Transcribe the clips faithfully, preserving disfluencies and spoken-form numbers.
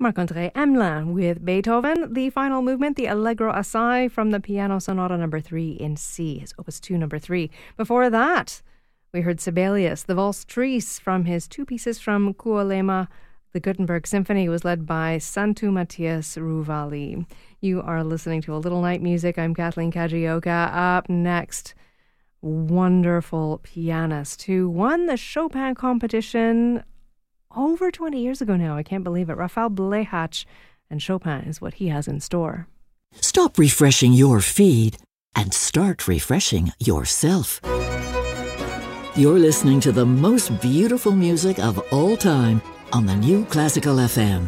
Marc-André Hamelin with Beethoven, the final movement, the Allegro Assai from the Piano Sonata number three in C, his Opus two number three. Before that, we heard Sibelius, the Valse Tris from his two pieces from Kuolema. The Gutenberg Symphony was led by Santu Matthias Ruvali. You are listening to A Little Night Music. I'm Kathleen Kajioka. Up next, wonderful pianist who won the Chopin competition over twenty years ago now. I can't believe it. Rafael Blechach, and Chopin is what he has in store. Stop refreshing your feed and start refreshing yourself. You're listening to the most beautiful music of all time on the New Classical F M.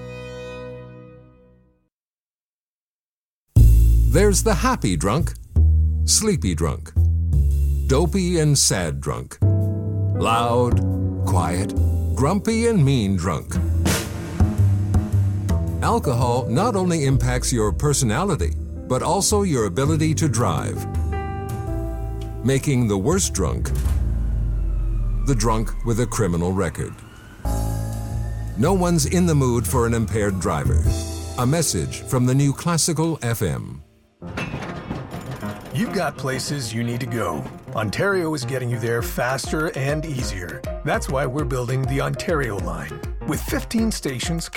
There's the happy drunk, sleepy drunk, dopey and sad drunk, loud, quiet, grumpy and mean drunk. Alcohol not only impacts your personality, but also your ability to drive, making the worst drunk the drunk with a criminal record. No one's in the mood for an impaired driver. A message from the New Classical F M. You've got places you need to go. Ontario is getting you there faster and easier. That's why we're building the Ontario line. With fifteen stations